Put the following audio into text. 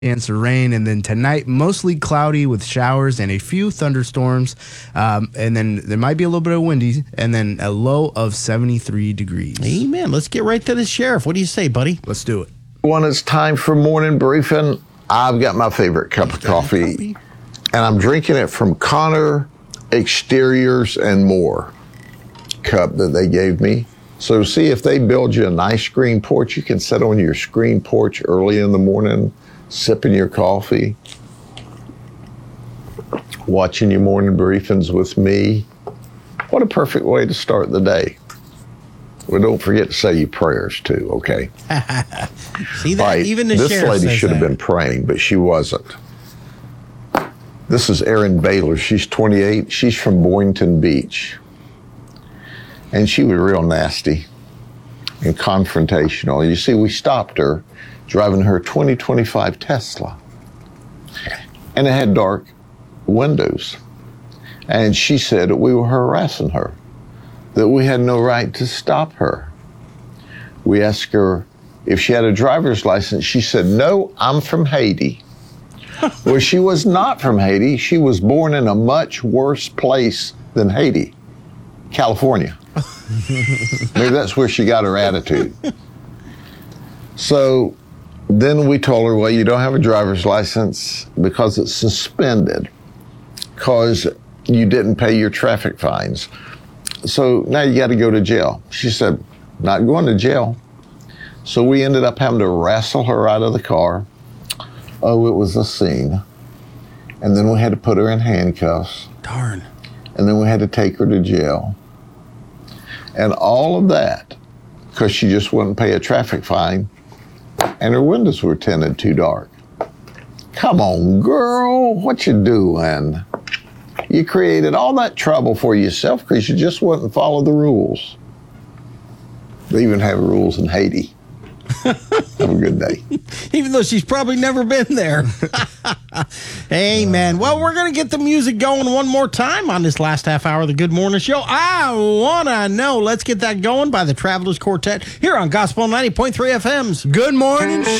chance of rain, and then tonight mostly cloudy with showers and a few thunderstorms, and then there might be a little bit of windy, and then a low of 73 degrees. Amen. Let's get right to the sheriff. What do you say, buddy? Let's do it. When it's time for morning briefing, I've got my favorite cup of coffee, and I'm drinking it from Connor Exteriors and More cup that they gave me. So see, if they build you a nice screen porch, you can sit on your screen porch early in the morning, sipping your coffee, watching your morning briefings with me. What a perfect way to start the day. Well, don't forget to say your prayers too, okay? See that? Right. Even the this sheriff lady says should have that. been praying, but she wasn't. This is Erin Baylor. She's 28. She's from Boynton Beach. And she was real nasty and confrontational. You see, we stopped her driving her 2025 Tesla. And it had dark windows. And she said that we were harassing her, that we had no right to stop her. We asked her if she had a driver's license. She said, no, I'm from Haiti. Well, she was not from Haiti. She was born in a much worse place than Haiti, California. Maybe that's where she got her attitude. So then we told her, well, you don't have a driver's license because it's suspended because you didn't pay your traffic fines. So now you got to go to jail. She said, not going to jail. So we ended up having to wrestle her out of the car. Oh, it was a scene. And then we had to put her in handcuffs. Darn. And then we had to take her to jail. And all of that because she just wouldn't pay a traffic fine and her windows were tinted too dark. Come on, girl, what you doing? You created all that trouble for yourself because you just wouldn't follow the rules. They even have rules in Haiti. Have a good day. Even though she's probably never been there. Amen. Well, we're going to get the music going one more time on this last half hour of the Good Morning Show. I want to know. Let's get that going by the Travelers Quartet here on Gospel 90.3 FM's Good Morning Show.